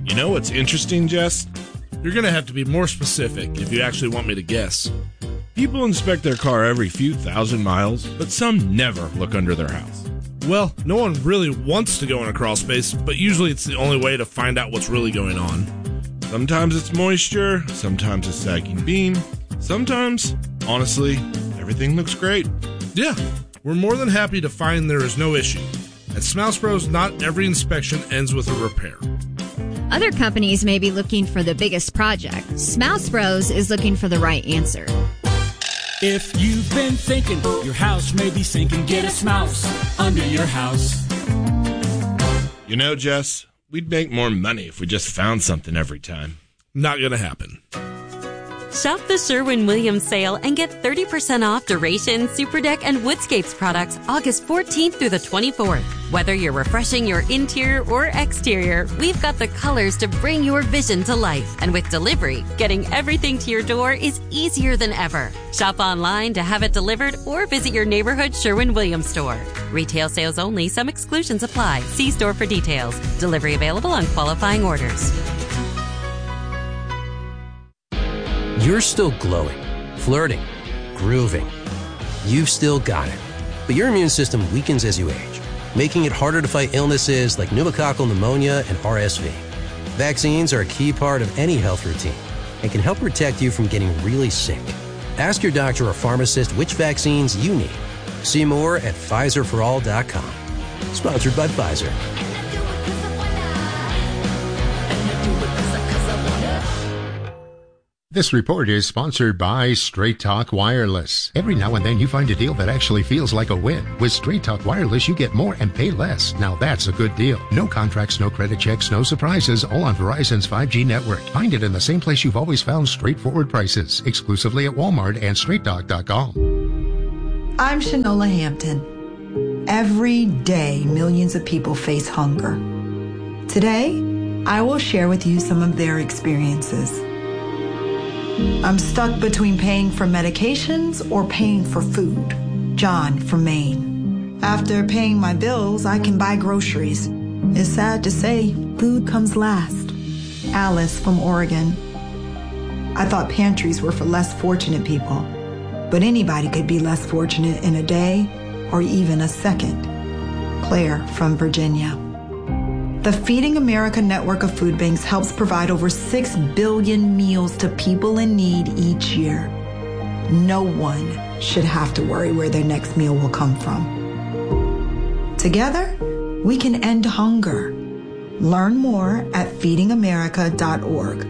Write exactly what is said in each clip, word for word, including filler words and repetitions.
You know what's interesting, Jess? You're going to have to be more specific if you actually want me to guess. People inspect their car every few thousand miles, but some never look under their house. Well, no one really wants to go in a crawl space, but usually it's the only way to find out what's really going on. Sometimes it's moisture, sometimes it's sagging beam, sometimes, honestly, everything looks great. Yeah, we're more than happy to find there is no issue. At Smouse Bros, not every inspection ends with a repair. Other companies may be looking for the biggest project. Smouse Bros is looking for the right answer. If you've been thinking your house may be sinking, get a Smouse under your house. You know, Jess, we'd make more money if we just found something every time. Not gonna happen. Shop the Sherwin-Williams sale and get thirty percent off Duration, Superdeck, and Woodscapes products August fourteenth through the twenty-fourth. Whether you're refreshing your interior or exterior, we've got the colors to bring your vision to life. And with delivery, getting everything to your door is easier than ever. Shop online to have it delivered or visit your neighborhood Sherwin-Williams store. Retail sales only. Some exclusions apply. See store for details. Delivery available on qualifying orders. You're still glowing, flirting, grooving. You've still got it. But your immune system weakens as you age, making it harder to fight illnesses like pneumococcal pneumonia and R S V. Vaccines are a key part of any health routine and can help protect you from getting really sick. Ask your doctor or pharmacist which vaccines you need. See more at Pfizer for all dot com. Sponsored by Pfizer. This report is sponsored by Straight Talk Wireless. Every now and then you find a deal that actually feels like a win. With Straight Talk Wireless, you get more and pay less. Now that's a good deal. No contracts, no credit checks, no surprises, all on Verizon's five G network. Find it in the same place you've always found straightforward prices, exclusively at Walmart and straight talk dot com. I'm Shanola Hampton. Every day, millions of people face hunger. Today, I will share with you some of their experiences. I'm stuck between paying for medications or paying for food. John from Maine. After paying my bills, I can buy groceries. It's sad to say, food comes last. Alice from Oregon. I thought pantries were for less fortunate people, but anybody could be less fortunate in a day or even a second. Claire from Virginia. The Feeding America network of food banks helps provide over six billion meals to people in need each year. No one should have to worry where their next meal will come from. Together, we can end hunger. Learn more at feeding america dot org.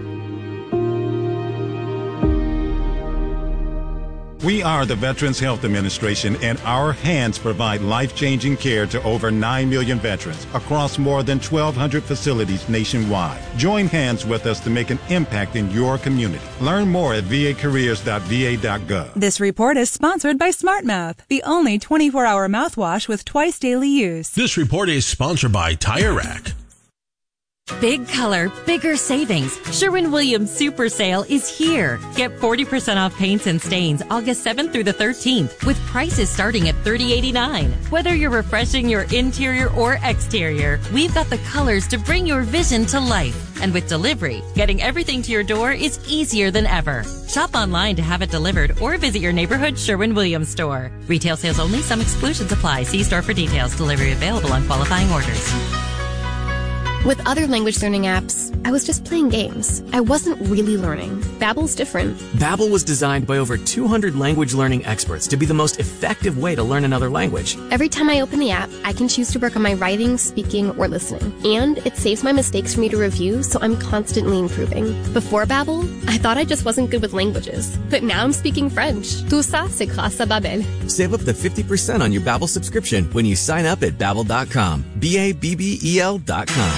We are the Veterans Health Administration, and our hands provide life-changing care to over nine million veterans across more than twelve hundred facilities nationwide. Join hands with us to make an impact in your community. Learn more at v a careers dot v a dot gov. This report is sponsored by SmartMouth, the only twenty-four hour mouthwash with twice daily use. This report is sponsored by Tire Rack. Big color, bigger savings. Sherwin-Williams Super Sale is here. Get forty percent off paints and stains August seventh through the thirteenth with prices starting at thirty eighty-nine. Whether you're refreshing your interior or exterior, we've got the colors to bring your vision to life. And with delivery, getting everything to your door is easier than ever. Shop online to have it delivered or visit your neighborhood Sherwin-Williams store. Retail sales only. Some exclusions apply. See store for details. Delivery available on qualifying orders. With other language learning apps, I was just playing games. I wasn't really learning. Babbel's different. Babbel was designed by over two hundred language learning experts to be the most effective way to learn another language. Every time I open the app, I can choose to work on my writing, speaking, or listening. And it saves my mistakes for me to review, so I'm constantly improving. Before Babbel, I thought I just wasn't good with languages. But now I'm speaking French. Tout ça, c'est grâce à Babbel. Save up to fifty percent on your Babbel subscription when you sign up at babbel dot com. B A B B E L dot com.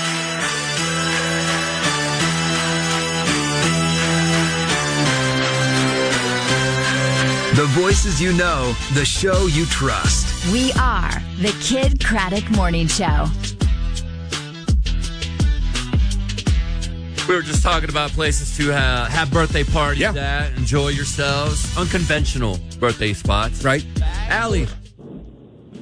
The voices you know, the show you trust. We are the Kid Craddock Morning Show. We were just talking about places to uh, have birthday parties yeah. at, enjoy yourselves. Unconventional birthday spots. Right. Allie.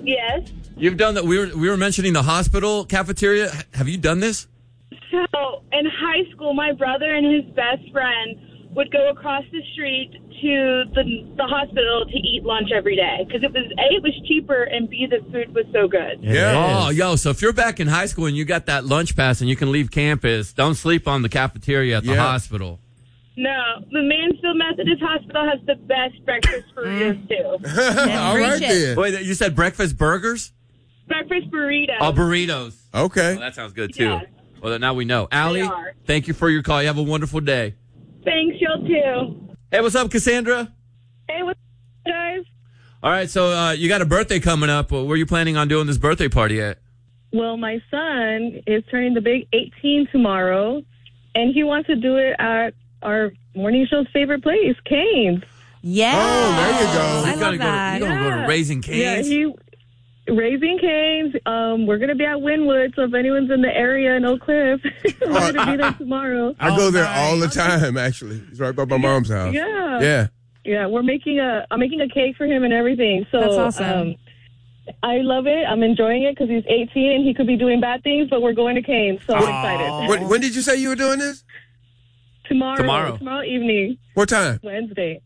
Yes. You've done that. We were, we were mentioning the hospital cafeteria. Have you done this? So in high school, my brother and his best friend would go across the street to the the hospital to eat lunch every day because it was A, it was cheaper, and B, the food was so good. Yeah. Oh, yo, so if you're back in high school and you got that lunch pass and you can leave campus, don't sleep on the cafeteria at the Yeah. hospital. No, the Mansfield Methodist Hospital has the best breakfast burritos, too. All right, then. Wait, you said breakfast burgers? Breakfast burritos. Oh, burritos. Okay. Well, that sounds good, too. Yeah. Well, then now we know. Allie, are. thank you for your call. You have a wonderful day. Thanks, y'all, too. Hey, what's up, Cassandra? Hey, what's up, guys? All right, so uh, you got a birthday coming up. Where are you planning on doing this birthday party at? Well, my son is turning the big eighteen tomorrow, and he wants to do it at our morning show's favorite place, Cane's. Yeah. Oh, there you go. I You're gonna love that. Go, you're going to go to Raising Cane's? Yeah, he Raising Cane's. Um, we're gonna be at Wynwood, so if anyone's in the area in Oak Cliff, we're gonna be there tomorrow. I go there all the time, actually. It's right by my mom's house. Yeah. Yeah. Yeah, we're making a. I'm making a cake for him and everything. So That's awesome. Um, I love it. I'm enjoying it because he's eighteen and he could be doing bad things, but we're going to Cane's, so I'm excited. When, when did you say you were doing this? Tomorrow. Tomorrow. Tomorrow evening. What time? Wednesday.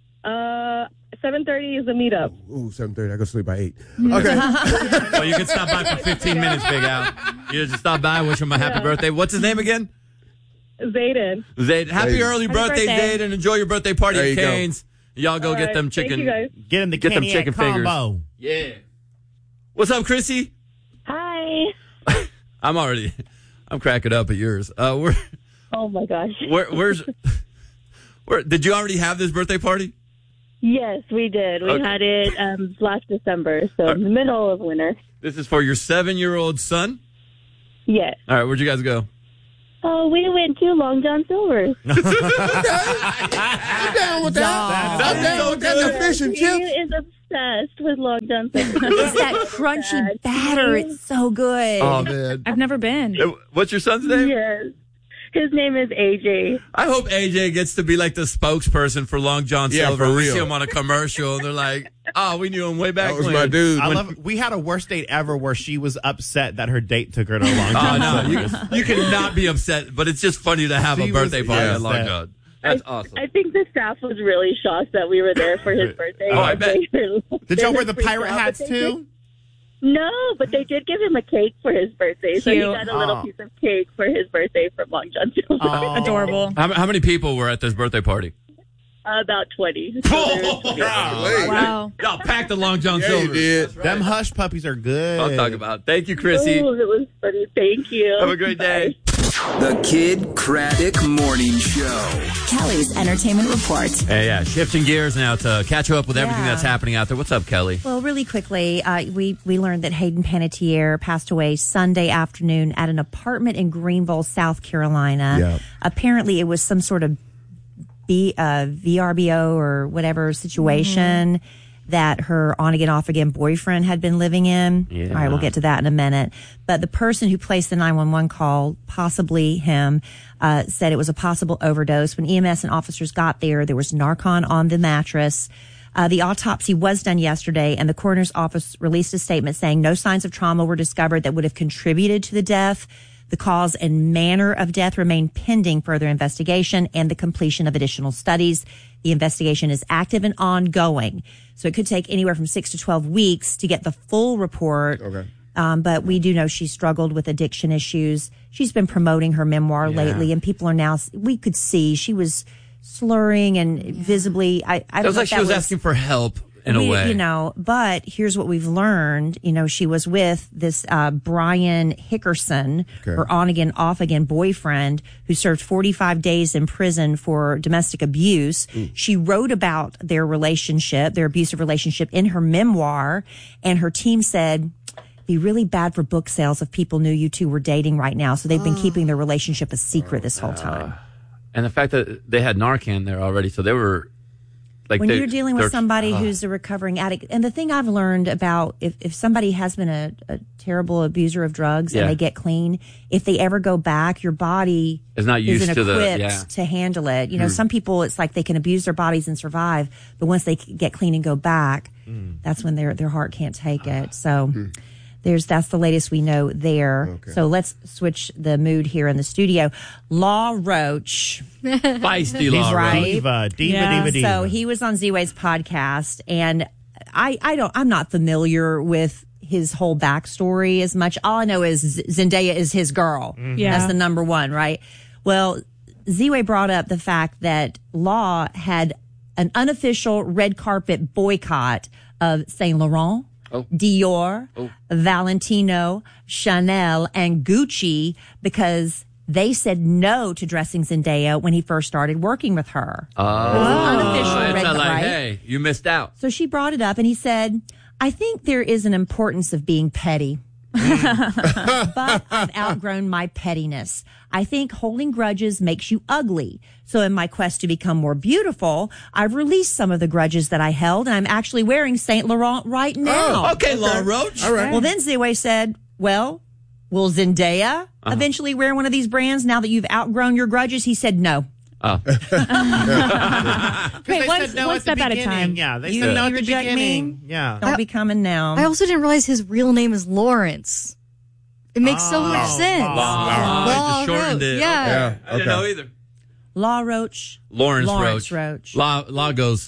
Uh, seven thirty is the meetup. Ooh, seven thirty. I go sleep by eight. Mm-hmm. Okay. Well, you can stop by for fifteen minutes, Big Al. You just stop by, wish him a happy Yeah. birthday. What's his name again? Zayden. Zayd. Happy Zayd. early Happy birthday, birthday. Zayd, and enjoy your birthday party There at you go. Cane's. Y'all go All get right, them thank chicken. you, guys. Get him the Get them Caniac chicken fingers. combo. Yeah. What's up, Chrissy? Hi. I'm already, I'm cracking up at yours. Uh, where, Oh my gosh. where, where's, where? Did you already have this birthday party? Yes, we did. We Okay. had it um, last December, so in the middle of winter. This is for your seven-year-old son. Yes. All right, where'd you guys go? Oh, we went to Long John Silver's. I'm down with that. I'm down with that. The fish and He chips. is obsessed with Long John Silver's. It's that crunchy batter. It's so good. Oh man, I've never been. Uh, what's your son's name? Yes. His name is A J. I hope A J gets to be like the spokesperson for Long John Yeah, Silver. for We real. see him on a commercial, and they're like, "Oh, we knew him way back That was when." my dude. I When- love. We had a worst date ever where she was upset that her date took her to Long Oh John no, Silver's. you, you cannot be upset, but it's just funny to have She a birthday was party at upset. Long John. That's awesome. I think the staff was really shocked that we were there for his birthday. Oh, I bet. Did y'all wear the pirate hats too? No, but they did give him a cake for his birthday, so he Cute. got a little Aw. piece of cake for his birthday from Long John Silver. Aw. Adorable. How, how many people were at this birthday party? About twenty. So there was twenty. Wow. Y'all packed the Long John Yeah, you Silver. did. Them hush puppies are good. I'll talk about it. Thank you, Chrissy. Oh, it was funny. Thank you. Have a great day. The Kid Craddock Morning Show. Kelly's Entertainment Report. Hey, yeah, shifting gears now to catch you up with everything Yeah. that's happening out there. What's up, Kelly? Well, really quickly, uh, we, we learned that Hayden Panettiere passed away Sunday afternoon at an apartment in Greenville, South Carolina. Yeah. Apparently, it was some sort of B, uh, V R B O or whatever situation that her on-again, off-again boyfriend had been living in. Yeah. All right, we'll get to that in a minute. But the person who placed the nine one one call, possibly him, uh, said it was a possible overdose. When E M S and officers got there, there was Narcan on the mattress. Uh, the autopsy was done yesterday, and the coroner's office released a statement saying no signs of trauma were discovered that would have contributed to the death. The cause and manner of death remain pending further investigation and the completion of additional studies. The investigation is active and ongoing, so it could take anywhere from six to twelve weeks to get the full report. Okay. Um, but we do know she struggled with addiction issues. She's been promoting her memoir Yeah. lately, and people are now, we could see she was slurring and visibly, I, I It don't was know like if she that was asking for help in we- a way. You know, but here's what we've learned. You know, she was with this uh, Brian Hickerson, Okay. her on-again, off-again boyfriend, who served forty-five days in prison for domestic abuse. She wrote about their relationship, their abusive relationship, in her memoir, and her team said, be really bad for book sales if people knew you two were dating right now. So they've been keeping their relationship a secret this whole time. And the fact that they had Narcan there already, so they were like when they, you're dealing with they're- somebody Ah. who's a recovering addict, and the thing I've learned about if, if somebody has been a, a terrible abuser of drugs Yeah. and they get clean, if they ever go back, your body Is not used isn't to the- equipped yeah. to handle it. You know, Mm. some people it's like they can abuse their bodies and survive, but once they get clean and go back, that's when their their heart can't take it. So. There's that's the latest we know there. Okay. So let's switch the mood here in the studio. Law Roach. Feisty Law right? Roach. Diva, diva, Yeah. diva, diva. So he was on Z-Way's podcast, and I, I don't, I'm not familiar with his whole backstory as much. All I know is Zendaya is his girl. Mm-hmm. Yeah. That's the number one, right? Well, Z-Way brought up the fact that Law had an unofficial red carpet boycott of Saint Laurent, oh. Dior, oh. Valentino, Chanel, and Gucci because they said no to dressing Zendaya when he first started working with her. Oh, unofficial it's red not like, right? hey, you missed out. So she brought it up, and he said, I think there is an importance of being petty. But I've outgrown my pettiness. I think holding grudges makes you ugly. So in my quest to become more beautiful, I've released some of the grudges that I held, and I'm actually wearing Saint Laurent right now. Oh, okay, okay. Law Roach. All right. Well, then Z-Way said, well, will Zendaya uh-huh. eventually wear one of these brands now that you've outgrown your grudges? He said no. Oh. Wait, one, no one step at a time. Yeah, they You said no at the reject beginning. me? Yeah. Don't be coming now. I also didn't realize his real name is Lawrence. It makes so much Oh, sense. Law. Law. Law Just shortened Roach. it. Yeah. Yeah. I didn't Okay. know either. Law Roach. Lawrence, Lawrence Roach. Roach. Law, Law goes.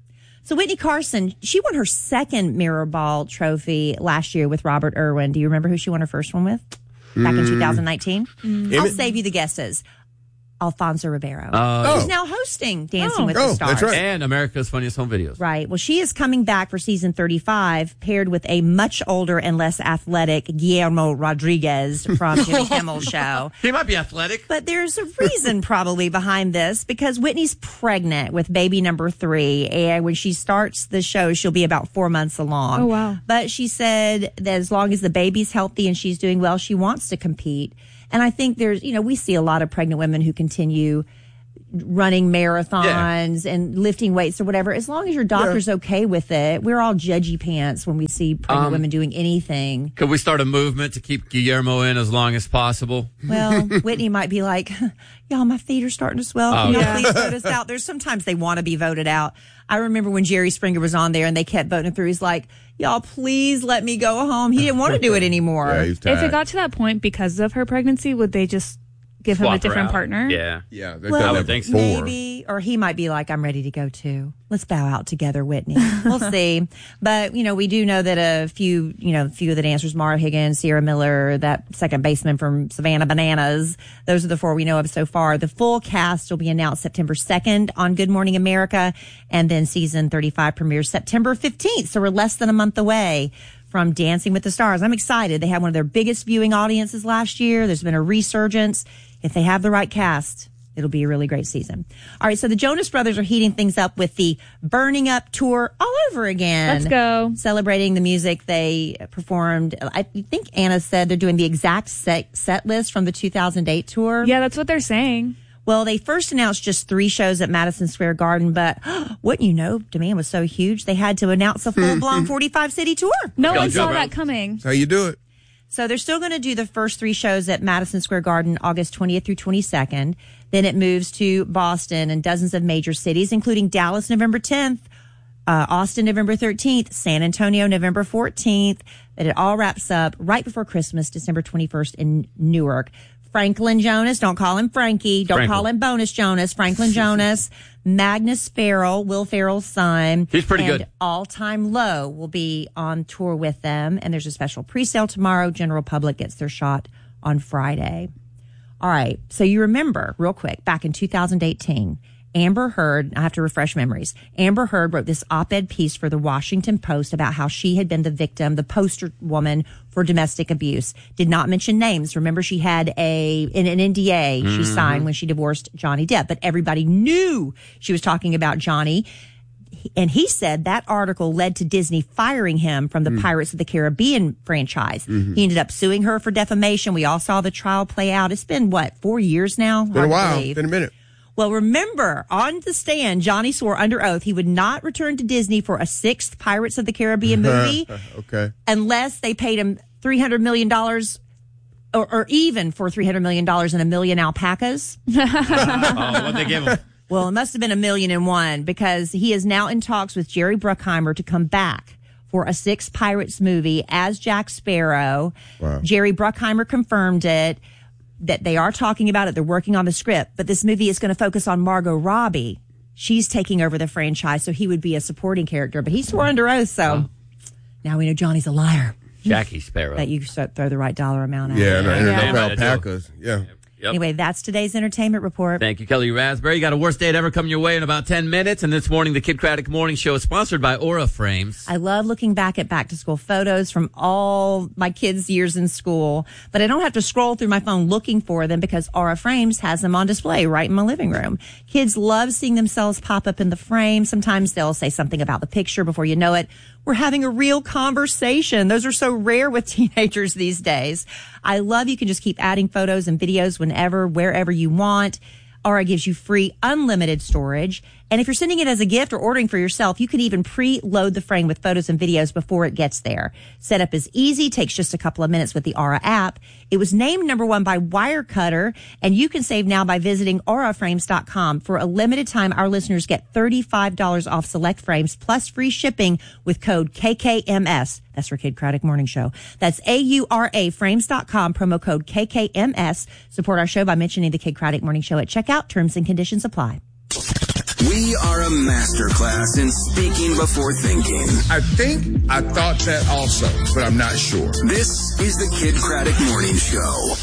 So Whitney Carson, she won her second Mirror Ball trophy last year with Robert Irwin. Do you remember who she won her first one with? Back in two thousand nineteen? Mm. I'll save you the guesses. Alfonso Ribeiro. Uh, Who's now hosting Dancing Oh. with Oh, the Stars. that's right. And America's Funniest Home Videos. Right. Well, she is coming back for season thirty-five, paired with a much older and less athletic Guillermo Rodriguez from Jimmy Kimmel's show. He might be athletic. But there's a reason probably behind this because Whitney's pregnant with baby number three. And when she starts the show, she'll be about four months along. Oh, wow. But she said that as long as the baby's healthy and she's doing well, she wants to compete. And I think there's, you know, we see a lot of pregnant women who continue running marathons yeah. and lifting weights or whatever. As long as your doctor's yeah. okay with it, we're all judgy pants when we see pregnant um, women doing anything. Could we start a movement to keep Guillermo in as long as possible? Well, Whitney might be like, y'all, my feet are starting to swell. Can oh, y'all yeah. please vote us out? There's sometimes they want to be voted out. I remember when Jerry Springer was on there and they kept voting through. He's like, y'all, please let me go home. He didn't want to do it anymore. Yeah, he's tired. If it got to that point because of her pregnancy, would they just give him Swap a different her out. partner? Yeah. Yeah, they've Well, done I that would think so. before. Maybe, or he might be like, I'm ready to go too. Let's bow out together, Whitney. We'll see. But, you know, we do know that a few, you know, a few of the dancers, Mara Higgins, Sierra Miller, that second baseman from Savannah Bananas, those are the four we know of so far. The full cast will be announced September second on Good Morning America, and then season thirty-five premieres September fifteenth. So we're less than a month away from Dancing with the Stars. I'm excited. They had one of their biggest viewing audiences last year. There's been a resurgence. If they have the right cast, it'll be a really great season. All right, so the Jonas Brothers are heating things up with the Burning Up tour all over again. Let's go. Celebrating the music they performed. I think Anna said they're doing the exact set, set list from the two thousand eight tour. Yeah, that's what they're saying. Well, they first announced just three shows at Madison Square Garden, but wouldn't you know, demand was so huge, they had to announce a full-blown forty-five city tour. No Go, one Joe, saw bro. that coming. That's how you do it. So they're still going to do the first three shows at Madison Square Garden, August twentieth through twenty-second. Then it moves to Boston and dozens of major cities, including Dallas, November tenth, uh, Austin, November thirteenth, San Antonio, November fourteenth. But it all wraps up right before Christmas, December twenty-first in Newark. Franklin Jonas, don't call him Frankie. Don't Franklin. call him Bonus Jonas. Franklin Jonas, Magnus Farrell, Will Ferrell's son. He's pretty and good. All Time Low will be on tour with them. And there's a special pre-sale tomorrow. General public gets their shot on Friday. All right. So you remember, real quick, back in two thousand eighteen, Amber Heard, I have to refresh memories. Amber Heard wrote this op-ed piece for the Washington Post about how she had been the victim, the poster woman for domestic abuse. Did not mention names. Remember, she had a in an N D A she Mhm. signed when she divorced Johnny Depp, but everybody knew she was talking about Johnny. And he said that article led to Disney firing him from the Mm. Pirates of the Caribbean franchise. Mhm. He ended up suing her for defamation. We all saw the trial play out. It's been, what, four years now? Been a Hard to while. believe. Been a minute. Well, remember, on the stand, Johnny swore under oath he would not return to Disney for a sixth Pirates of the Caribbean movie Okay. unless they paid him three hundred million dollars or, or even for three hundred million dollars and a million alpacas. Oh, what'd they give him? Well, it must have been a million and one because he is now in talks with Jerry Bruckheimer to come back for a Six Pirates movie as Jack Sparrow. Wow. Jerry Bruckheimer confirmed it, that they are talking about it. They're working on the script, but this movie is going to focus on Margot Robbie. She's taking over the franchise, so he would be a supporting character, but he swore under oath, so now we know Johnny's a liar. Jackie Sparrow. That you throw the right dollar amount at. Yeah, and I ended Yeah. up alpacas. Yeah. Yep. Anyway, that's today's entertainment report. Thank you, Kelly Raspberry. You got a worst date ever coming your way in about ten minutes. And this morning, the Kid Craddock Morning Show is sponsored by Aura Frames. I love looking back at back to school photos from all my kids' years in school, but I don't have to scroll through my phone looking for them because Aura Frames has them on display right in my living room. Kids love seeing themselves pop up in the frame. Sometimes they'll say something about the picture before you know it. We're having a real conversation. Those are so rare with teenagers these days. I love you can just keep adding photos and videos whenever, wherever you want. Aura gives you free, unlimited storage. And if you're sending it as a gift or ordering for yourself, you can even pre-load the frame with photos and videos before it gets there. Setup is easy, takes just a couple of minutes with the Aura app. It was named number one by Wirecutter, and you can save now by visiting aura frames dot com. For a limited time, our listeners get thirty-five dollars off select frames plus free shipping with code K K M S. That's for Kid Craddock Morning Show. That's A U R A frames dot com, promo code K K M S. Support our show by mentioning the Kid Craddock Morning Show at checkout. Terms and conditions apply. We are a masterclass in speaking before thinking. I think I thought that also, but I'm not sure. This is the Kid Craddock Morning Show.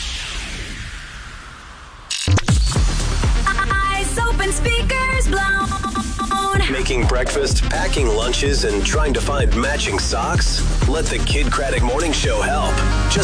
Eyes open, speakers blown. Making breakfast, packing lunches, and trying to find matching socks? Let the Kid Craddock Morning Show help. Just